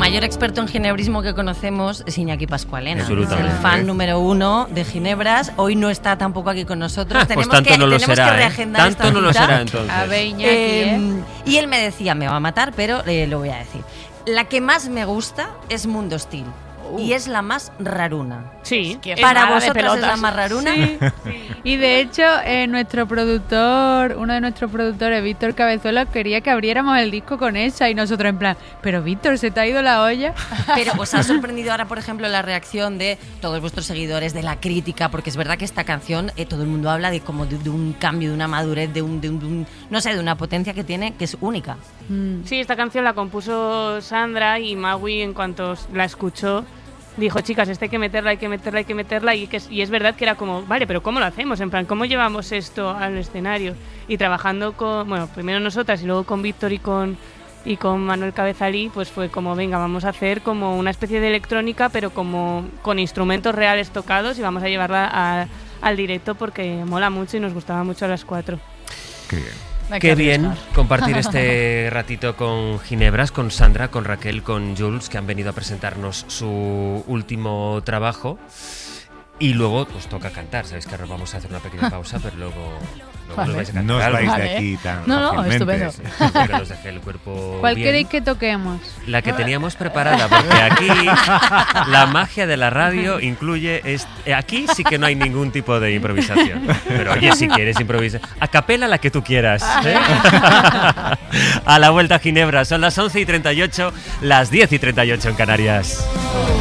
mayor experto en ginebrismo que conocemos es Iñaki Pascualena. Es el Absolutamente. fan número 1 de ginebras. Hoy no está tampoco aquí con nosotros. Pues tanto no lo será, que reagendar tanto esta no lo cita. será entonces. A ver, Iñaki, Y él me decía, me va a matar, pero lo voy a decir. La que más me gusta es Mundo Steel. Y es la más raruna. Sí, Para nada de vosotros es la pelotas. más raruna. Sí. Y de hecho, nuestro productor, uno de nuestros productores, Víctor Cabezuela, quería que abriéramos el disco con esa y nosotros en plan, pero Víctor, ¿se te ha ido la olla? Pero os ha sorprendido ahora, por ejemplo, la reacción de todos vuestros seguidores, de la crítica, porque es verdad que esta canción, todo el mundo habla de como de un cambio, de una madurez, de un no sé, de una potencia que tiene, que es única. Sí, esta canción la compuso Sandra y Magui, en cuanto la escuchó, dijo, chicas, hay que meterla, y es verdad que era como, vale, pero ¿cómo lo hacemos? En plan, ¿cómo llevamos esto al escenario? Y trabajando con, bueno, primero nosotras y luego con Víctor y con Manuel Cabezalí, pues fue como, venga, vamos a hacer como una especie de electrónica, pero como con instrumentos reales tocados, y vamos a llevarla al directo porque mola mucho y nos gustaba mucho a las 4. Qué bien. Qué bien compartir este ratito con Ginebras, con Sandra, con Raquel, con Jules, que han venido a presentarnos su último trabajo. Y luego os toca cantar. Sabéis que ahora vamos a hacer una pequeña pausa, pero luego nos vais a cantar. No os algo. vais Vale. de aquí tan No, fácilmente. estupendo. Que os dejé el cuerpo ¿Cuál bien. queréis que toquemos? La que teníamos preparada, porque aquí la magia de la radio incluye... Aquí sí que no hay ningún tipo de improvisación. Pero oye, si quieres improvisar, a capela la que tú quieras. ¿eh? A la vuelta a Ginebra, son las 11:38, las 10:38 en Canarias.